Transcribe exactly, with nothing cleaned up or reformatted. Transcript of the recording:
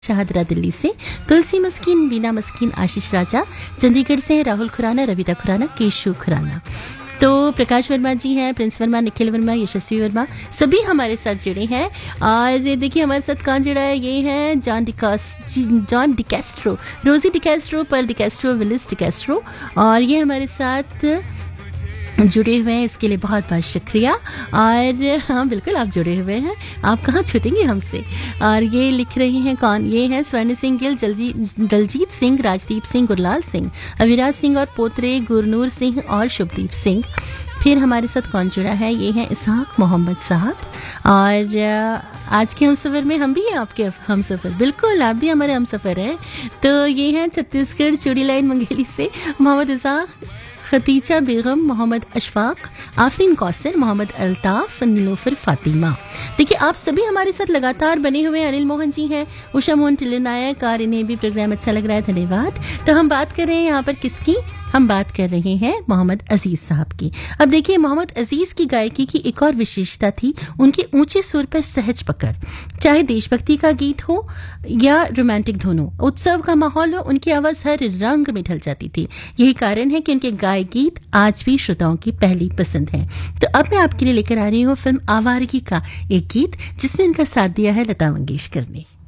शाहदरा दिल्ली से, तुलसी मस्कीन, बीना मस्कीन, आशीष राजा, चंडीगढ़ से राहुल खुराना, रविता खुराना, केशु खुराना। तो प्रकाश वर्मा जी हैं, प्रिंस वर्मा, निखिल वर्मा, यशस्वी वर्मा, सभी हमारे साथ जुड़े हैं। और देखिए हमारे साथ कौन जुड़ा है, ये है जॉन डिकास जॉन डिकैस्ट्रो, रोजी डिकैस्ट्रो, पर्ल डिकैस्ट्रो, विलिस डिकैस्ट्रो, और ये हमारे साथ जुड़े हुए हैं, इसके लिए बहुत बहुत शुक्रिया। और हाँ बिल्कुल आप जुड़े हुए हैं, आप कहाँ छूटेंगे हमसे। और ये लिख रही हैं कौन, ये हैं स्वर्ण सिंह गिल, जलजी दलजीत सिंह, राजदीप सिंह, गुरलाल सिंह, अविराज सिंह और पोतरे गुरनूर सिंह और शुभदीप सिंह। फिर हमारे साथ कौन जुड़ा है, ये हैं इसहाक मोहम्मद साहब। और आज के हम सफ़र में हम भी हैं आपके हम सफ़र, बिल्कुल आप भी हमारे हम सफ़र हैं। तो ये हैं छत्तीसगढ़ चूड़ी लाइन मंगेली से मोहम्मद इसहाक, खतीजा बेगम, मोहम्मद अशफाक, आफरीन कौसर, मोहम्मद अल्ताफ़, नीलोफर फातिमा। देखिए आप सभी हमारे साथ लगातार बने हुए। अनिल मोहन जी हैं, उषा मोहन टिल्ले नायक, और इन्हें भी प्रोग्राम अच्छा लग रहा है, धन्यवाद। तो हम बात कर रहे हैं यहाँ पर किसकी, हम बात कर रहे हैं मोहम्मद अजीज़ साहब की। अब देखिए मोहम्मद अजीज़ की गायकी की एक और विशेषता थी उनके ऊंचे सुर पर सहज पकड़। चाहे देशभक्ति का गीत हो या रोमांटिक धुन हो, उत्सव का माहौल हो, उनकी आवाज़ हर रंग में ढल जाती थी। यही कारण है कि उनके गाए गीत आज भी श्रोताओं की पहली पसंद है। तो अब मैं आपके लिए लेकर आ रही हूँ फिल्म आवारगी का एक गीत जिसमें उनका साथ दिया है लता मंगेशकर ने।